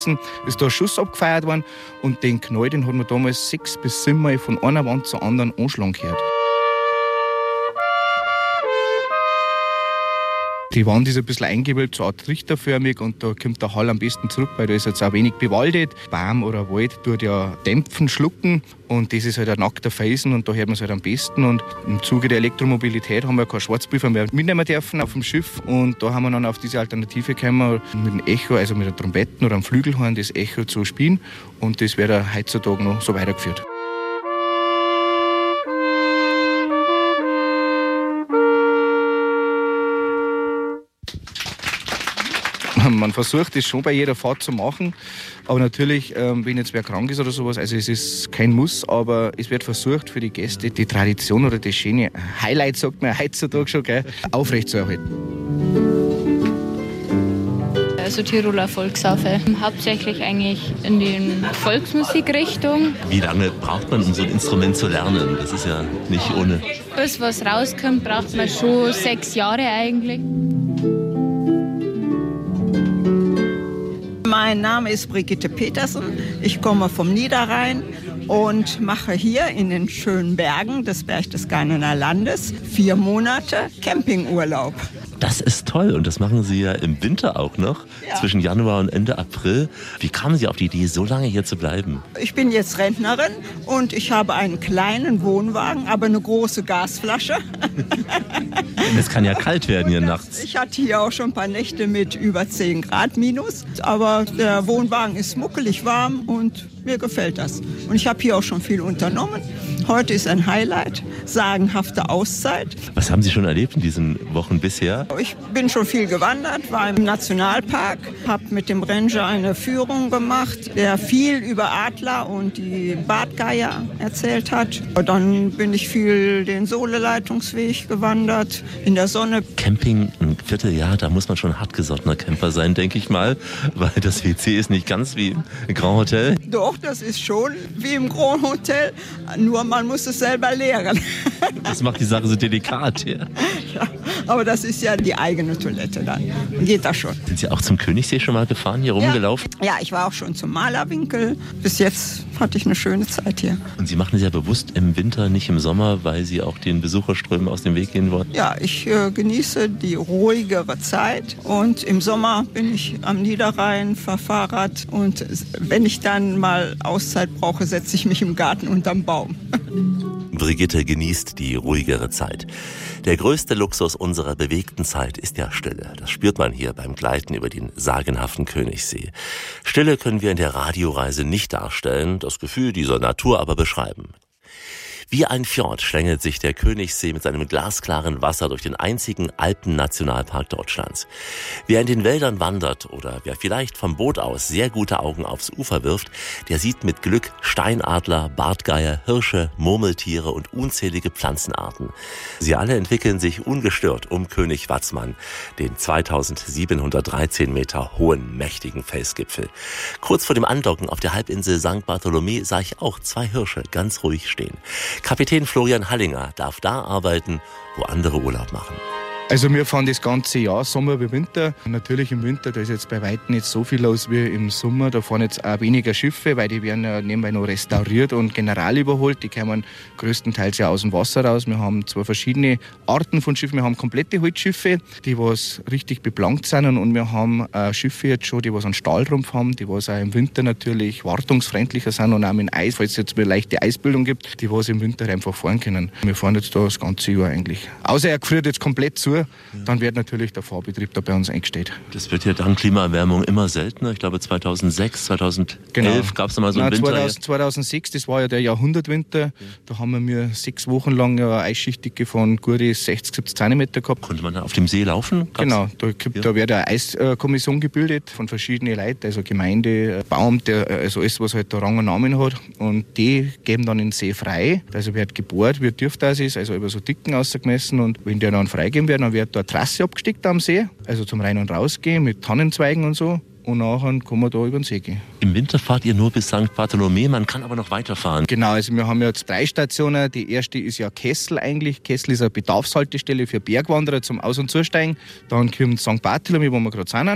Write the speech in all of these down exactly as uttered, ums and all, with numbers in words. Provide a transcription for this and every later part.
ist da ein Schuss abgefeuert worden und den Knall, den hat man damals sechs bis sieben Mal von einer Wand zur anderen anschlagen gehört. Die Wand ist ein bisschen eingewölbt, so eine Art trichterförmig, und da kommt der Hall am besten zurück, weil da ist jetzt auch wenig bewaldet. Baum oder Wald tut ja dämpfen, schlucken, und das ist halt ein nackter Felsen und da hört man es halt am besten. Und im Zuge der Elektromobilität haben wir keine Schwarzpulver mehr mitnehmen dürfen auf dem Schiff, und da haben wir dann auf diese Alternative gekommen, mit dem Echo, also mit einem Trompeten oder einem Flügelhorn, das Echo zu spielen, und das wird auch heutzutage noch so weitergeführt. Man versucht es schon bei jeder Fahrt zu machen, aber natürlich, ähm, wenn jetzt wer krank ist oder sowas, also es ist kein Muss, aber es wird versucht, für die Gäste die Tradition oder das schöne Highlight, sagt man heutzutage schon, gell, aufrechtzuerhalten. Also Tiroler Volksauffe. Hauptsächlich eigentlich in die Volksmusikrichtung. Wie lange braucht man, um so ein Instrument zu lernen? Das ist ja nicht ohne. Bis was rauskommt, braucht man schon sechs Jahre eigentlich. Mein Name ist Brigitte Petersen, ich komme vom Niederrhein und mache hier in den schönen Bergen des Berchtesgadener Landes vier Monate Campingurlaub. Das ist toll, und das machen Sie ja im Winter auch noch, ja. Zwischen Januar und Ende April. Wie kamen Sie auf die Idee, so lange hier zu bleiben? Ich bin jetzt Rentnerin und ich habe einen kleinen Wohnwagen, aber eine große Gasflasche. Es kann ja kalt werden hier nachts. Ich hatte hier auch schon ein paar Nächte mit über zehn Grad minus, aber der Wohnwagen ist muckelig warm und mir gefällt das. Und ich habe hier auch schon viel unternommen. Heute ist ein Highlight, sagenhafte Auszeit. Was haben Sie schon erlebt in diesen Wochen bisher? Ich bin schon viel gewandert, war im Nationalpark, habe mit dem Ranger eine Führung gemacht, der viel über Adler und die Bartgeier erzählt hat. Und dann bin ich viel den Soleleitungsweg gewandert, in der Sonne. Camping ein Vierteljahr, da muss man schon hartgesottener Camper sein, denke ich mal, weil das W C ist nicht ganz wie im Grand Hotel. Doch, das ist schon wie im Grand Hotel, nur man muss es selber leeren. Das macht die Sache so delikat, ja. Ja, aber das ist ja die eigene Toilette dann. Geht das schon. Sind Sie auch zum Königssee schon mal gefahren, hier rumgelaufen? Ja, ja, ich war auch schon zum Malerwinkel. Bis jetzt hatte ich eine schöne Zeit hier. Und Sie machen es ja bewusst im Winter, nicht im Sommer, weil Sie auch den Besucherströmen aus dem Weg gehen wollen? Ja, ich äh, genieße die ruhigere Zeit. Und im Sommer bin ich am Niederrhein, fahre Fahrrad. Und wenn ich dann mal Auszeit brauche, setze ich mich im Garten unterm Baum. Brigitte genießt die ruhigere Zeit. Der größte Luxus unserer bewegten Zeit ist ja Stille. Das spürt man hier beim Gleiten über den sagenhaften Königssee. Stille können wir in der Radioreise nicht darstellen, das Gefühl dieser Natur aber beschreiben. Wie ein Fjord schlängelt sich der Königssee mit seinem glasklaren Wasser durch den einzigen Alpennationalpark Deutschlands. Wer in den Wäldern wandert oder wer vielleicht vom Boot aus sehr gute Augen aufs Ufer wirft, der sieht mit Glück Steinadler, Bartgeier, Hirsche, Murmeltiere und unzählige Pflanzenarten. Sie alle entwickeln sich ungestört um König Watzmann, den zweitausendsiebenhundertdreizehn Meter hohen, mächtigen Felsgipfel. Kurz vor dem Andocken auf der Halbinsel Sankt Bartholomew sah ich auch zwei Hirsche ganz ruhig stehen. Kapitän Florian Hallinger darf da arbeiten, wo andere Urlaub machen. Also wir fahren das ganze Jahr, Sommer wie Winter. Natürlich im Winter, da ist jetzt bei weitem nicht so viel los wie im Sommer. Da fahren jetzt auch weniger Schiffe, weil die werden ja nebenbei noch restauriert und general überholt. Die kommen größtenteils ja aus dem Wasser raus. Wir haben zwei verschiedene Arten von Schiffen. Wir haben komplette Holzschiffe, die was richtig beplankt sind, und wir haben äh, Schiffe jetzt schon, die was einen Stahlrumpf haben, die was auch im Winter natürlich wartungsfreundlicher sind und auch mit Eis, falls es jetzt eine leichte Eisbildung gibt, die was im Winter einfach fahren können. Wir fahren jetzt da das ganze Jahr eigentlich. Außer er friert jetzt komplett zu, dann wird natürlich der Fahrbetrieb da bei uns eingestellt. Das wird ja dank Klimaerwärmung immer seltener. Ich glaube zweitausendsechs, zweitauselb genau. gab es mal so einen Nein, Winter. zweitausend, zweitausendsechs, das war ja der Jahrhundertwinter. Ja. Da haben wir sechs Wochen lang eine Eisschichtige von gute sechzig, siebzig Zentimeter gehabt. Konnte man da auf dem See laufen? Gab's? Genau, da, gibt, ja. da wird eine Eiskommission gebildet von verschiedenen Leuten, also Gemeinde, Beamte, also alles, was halt da Rang und Namen hat. Und die geben dann den See frei. Also wird gebohrt, wie tief das ist, also über so Dicken ausgemessen. Und wenn der dann freigegeben wird, dann wird da eine Trasse abgesteckt am See, also zum Rein- und Rausgehen mit Tannenzweigen und so. Und nachher kann man da über den See gehen. Im Winter fahrt ihr nur bis Sankt Bartholomew, man kann aber noch weiterfahren. Genau, also wir haben jetzt drei Stationen. Die erste ist ja Kessel eigentlich. Kessel ist eine Bedarfshaltestelle für Bergwanderer zum Aus- und Zusteigen. Dann kommt Sankt Bartholomew, wo wir gerade sind.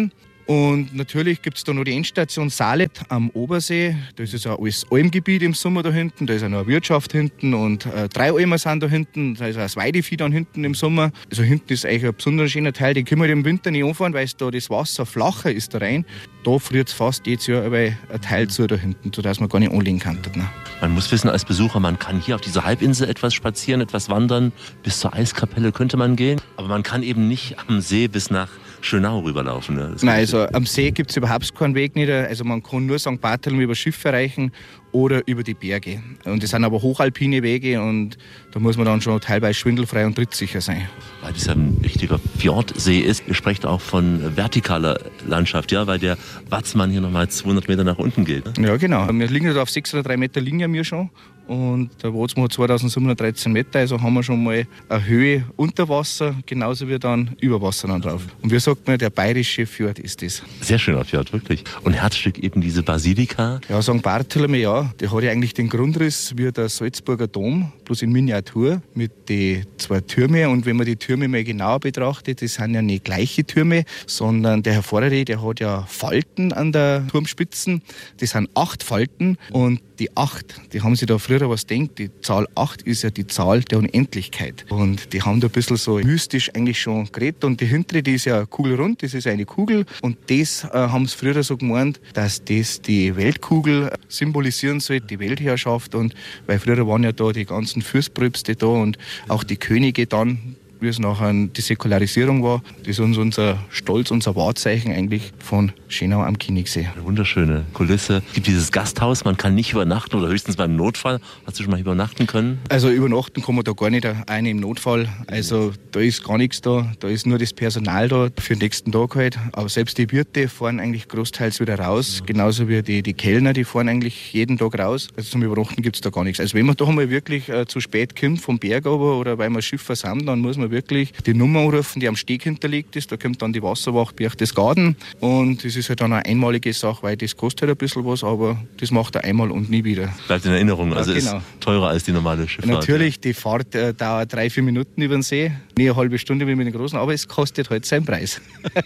Und natürlich gibt es da noch die Endstation Salet am Obersee. Das ist ja alles Almgebiet im Sommer da hinten. Da ist ja noch eine Wirtschaft hinten und äh, drei Almen sind da hinten. Da ist auch das Weidevieh dann hinten im Sommer. Also hinten ist eigentlich ein besonders schöner Teil. Den können wir im Winter nicht anfahren, weil da das Wasser flacher ist da rein. Da friert es fast jedes Jahr aber ein Teil zu da hinten, sodass man gar nicht anlegen kann. Ne? Man muss wissen als Besucher, man kann hier auf dieser Halbinsel etwas spazieren, etwas wandern. Bis zur Eiskapelle könnte man gehen. Aber man kann eben nicht am See bis nach Schönau rüberlaufen. Ne? Nein, also am See gibt es überhaupt keinen Weg nicht. Also man kann nur Sankt Bartholomew über Schiff erreichen oder über die Berge. Und das sind aber hochalpine Wege und da muss man dann schon teilweise schwindelfrei und trittsicher sein. Weil das ja ein richtiger Fjordsee ist. Ihr sprecht auch von vertikaler Landschaft, ja, weil der Watzmann hier nochmal zweihundert Meter nach unten geht. Ne? Ja, genau. Wir liegen da auf sechshundertdrei Meter liegen wir schon. Und der Watzmann hat zweitausendsiebenhundertdreizehn Meter, also haben wir schon mal eine Höhe unter Wasser, genauso wie dann über Wasser dann drauf. Und wie sagt man, der bayerische Fjord ist das. Sehr schöner Fjord, wirklich. Und Herzstück eben diese Basilika. Ja, Sankt Bartholomew, ja, der hat ja eigentlich den Grundriss wie der Salzburger Dom, bloß in Miniatur mit den zwei Türmen. Und wenn man die Türme mal genauer betrachtet, das sind ja nicht gleiche Türme, sondern der Herr Vorderreh, der hat ja Falten an der Turmspitzen. Das sind acht Falten und die acht, die haben sich da früher was gedacht, die Zahl acht ist ja die Zahl der Unendlichkeit. Und die haben da ein bisschen so mystisch eigentlich schon geredet. Und die hintere, die ist ja kugelrund, das ist eine Kugel. Und das äh, haben sie früher so gemeint, dass das die Weltkugel symbolisieren soll, die Weltherrschaft. Und weil früher waren ja da die ganzen Fürstpröpste da und auch die Könige dann, wie es nachher die Säkularisierung war. Das ist uns unser Stolz, unser Wahrzeichen eigentlich von Schönau am Königssee. Eine wunderschöne Kulisse. Es gibt dieses Gasthaus, man kann nicht übernachten oder höchstens beim Notfall. Hast du schon mal übernachten können? Also übernachten kann man da gar nicht, eine im Notfall. Also da ist gar nichts da, da ist nur das Personal da für den nächsten Tag halt. Aber selbst die Wirte fahren eigentlich großteils wieder raus, ja. Genauso wie die, die Kellner, die fahren eigentlich jeden Tag raus. Also zum Übernachten gibt es da gar nichts. Also wenn man da mal wirklich äh, zu spät kommt vom Berg runter oder weil wir Schiff versammelt, dann muss man wirklich die Nummer anrufen, die am Steg hinterlegt ist. Da kommt dann die Wasserwacht Berchtesgaden und das ist halt dann eine einmalige Sache, weil das kostet halt ein bisschen was, aber das macht er einmal und nie wieder. Bleibt in Erinnerung, also ja, genau. Ist teurer als die normale Schifffahrt. Natürlich, die Fahrt äh, dauert drei, vier Minuten über den See, nie eine halbe Stunde wie mit den Großen, aber es kostet halt seinen Preis.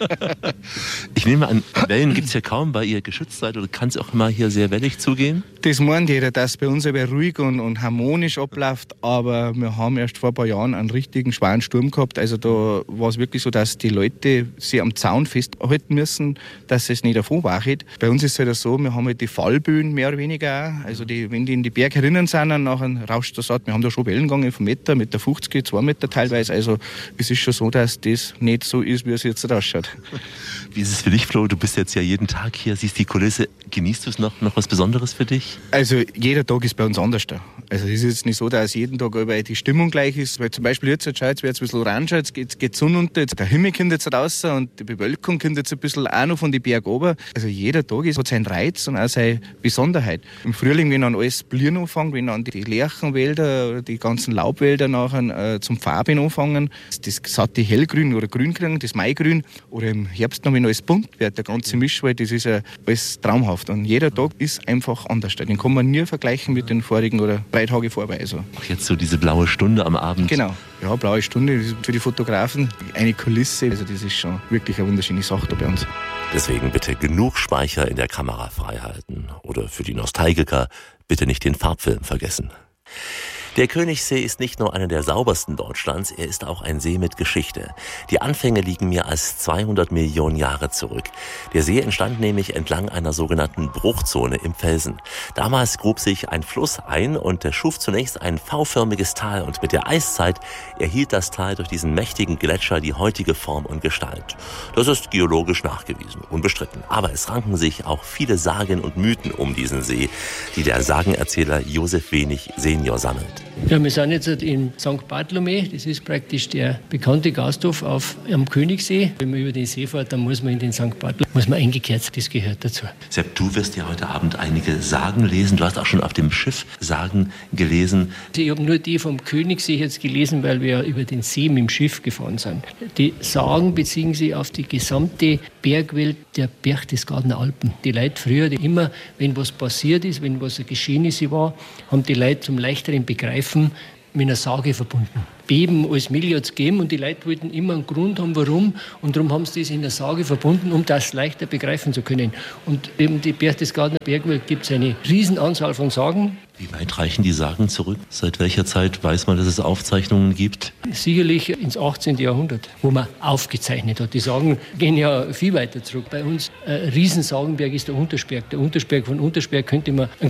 Ich nehme an, Wellen gibt es ja kaum, weil ihr geschützt seid, oder kann es auch immer hier sehr wellig zugehen? Das meint jeder, dass bei uns aber ruhig und, und harmonisch abläuft, aber wir haben erst vor ein paar Jahren einen richtigen schweren Sturm gehabt. Also da war es wirklich so, dass die Leute sich am Zaun festhalten müssen, dass es nicht davon wachit. Bei uns ist es halt so, wir haben halt die Fallböen mehr oder weniger auch. Also die, wenn die in die Berge herinnen sind, dann nachher rauscht das ab. Wir haben da schon Wellengange von Meter, Meter fünfzig, zwei Meter teilweise. Also es ist schon so, dass das nicht so ist, wie es jetzt ausschaut. Wie ist es für dich, Flo? Du bist jetzt ja jeden Tag hier, siehst die Kulisse. Genießt du es noch, noch was Besonderes für dich? Also jeder Tag ist bei uns anders da. Also es ist jetzt nicht so, dass jeden Tag über die Stimmung gleich ist. Weil zum Beispiel jetzt, jetzt wird es ein bisschen orange, jetzt geht, geht die Sonne unter, jetzt der Himmel kommt jetzt raus und die Bewölkung kommt jetzt ein bisschen auch noch von den Bergen runter. Also jeder Tag ist, hat seinen Reiz und auch seine Besonderheit. Im Frühling, wenn dann alles blühen anfängt, wenn dann die Lärchenwälder, die ganzen Laubwälder nachher äh, zum Farben anfangen, das satte Hellgrün oder Grüngrün, das Maigrün, oder im Herbst noch, wenn alles bunt wird, der ganze Mischwald, das ist ja alles traumhaft. Und jeder Tag ist einfach anders. Den kann man nie vergleichen mit den vorigen oder drei Tage vorbei. Also. Auch jetzt so diese blaue Stunde am Abend. Genau. Ja, blaue Stunde für die Fotografen eine Kulisse. Also das ist schon wirklich eine wunderschöne Sache da bei uns. Deswegen bitte genug Speicher in der Kamera freihalten. Oder für die Nostalgiker bitte nicht den Farbfilm vergessen. Der Königssee ist nicht nur einer der saubersten Deutschlands, er ist auch ein See mit Geschichte. Die Anfänge liegen mehr als zweihundert Millionen Jahre zurück. Der See entstand nämlich entlang einer sogenannten Bruchzone im Felsen. Damals grub sich ein Fluss ein und der schuf zunächst ein V-förmiges Tal, und mit der Eiszeit erhielt das Tal durch diesen mächtigen Gletscher die heutige Form und Gestalt. Das ist geologisch nachgewiesen, unbestritten. Aber es ranken sich auch viele Sagen und Mythen um diesen See, die der Sagenerzähler Josef Wenig Senior sammelt. Ja, wir sind jetzt in Sankt Bartholomew. Das ist praktisch der bekannte Gasthof auf, am Königssee. Wenn man über den See fährt, dann muss man in den Sankt Bartholomew, muss man eingekehrt. Das gehört dazu. Sepp, du wirst ja heute Abend einige Sagen lesen. Du hast auch schon auf dem Schiff Sagen gelesen. Ich habe nur die vom Königssee jetzt gelesen, weil wir über den See mit dem Schiff gefahren sind. Die Sagen beziehen sich auf die gesamte Bergwelt der Berchtesgadener Alpen. Die Leute früher, die immer, wenn was passiert ist, wenn was ein Geschehnis war, haben die Leute zum leichteren Begreifen mit einer Sage verbunden. Beben als Milch hat es gegeben und die Leute wollten immer einen Grund haben, warum. Und darum haben sie das in der Sage verbunden, um das leichter begreifen zu können. Und eben die Berchtesgadener Bergwelt gibt es eine Riesenanzahl von Sagen. Wie weit reichen die Sagen zurück? Seit welcher Zeit weiß man, dass es Aufzeichnungen gibt? Sicherlich ins achtzehnten Jahrhundert, wo man aufgezeichnet hat. Die Sagen gehen ja viel weiter zurück. Bei uns ein Riesensagenberg ist der Untersberg. Der Untersberg von Untersberg könnte man